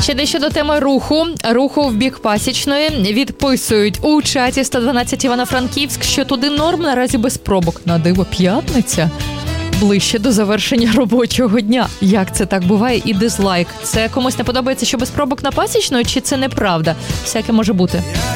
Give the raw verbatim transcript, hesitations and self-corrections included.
Ще дещо до теми руху. Руху в бік Пасічної. Відписують у чаті сто дванадцять Івано-Франківськ, що туди норм наразі без пробок. На диво п'ятниця. Ближче до завершення робочого дня. Як це так буває? І дизлайк. Це комусь не подобається, що без пробок на Пасічної, чи це неправда? Всяке може бути.